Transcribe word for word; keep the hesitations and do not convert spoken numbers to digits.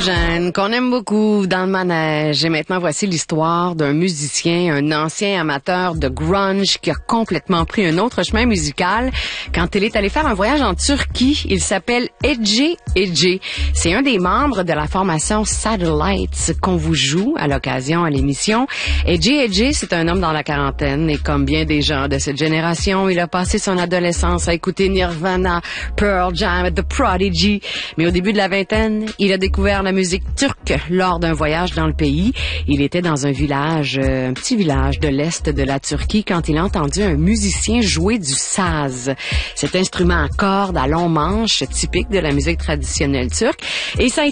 Eugène, qu'on aime beaucoup dans le manège. Et maintenant, voici l'histoire d'un musicien, un ancien amateur de grunge qui a complètement pris un autre chemin musical quand il est allé faire un voyage en Turquie. Il s'appelle Ece Ece. C'est un des membres de la formation Satellites qu'on vous joue à l'occasion à l'émission. Ece Ece, c'est un homme dans la quarantaine et comme bien des gens de cette génération, il a passé son adolescence à écouter Nirvana, Pearl Jam, The Prodigy. Mais au début de la vingtaine, il a découvert la musique turque lors d'un voyage dans le pays. Il était dans un village, euh, un petit village de l'est de la Turquie quand il a entendu un musicien jouer du saz. Cet instrument à cordes à long manche typique de la musique traditionnelle turque. Et ça a été